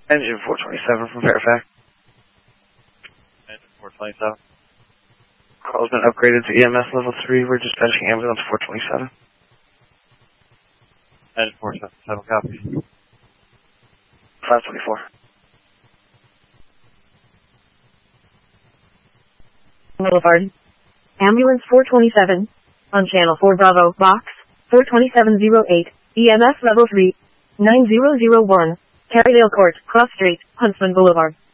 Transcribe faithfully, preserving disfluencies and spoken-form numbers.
Engine four twenty-seven from Fairfax. Engine four twenty-seven. Call's been upgraded to E M S level three. We're dispatching ambulance four twenty-seven. Engine four twenty-seven, copy. five twenty-four. Boulevard. Ambulance four twenty-seven. On channel four Bravo, box, four twenty-seven oh eight, E M S level three, nine zero zero one, Carrydale Court, Cross Street, Huntsman Boulevard.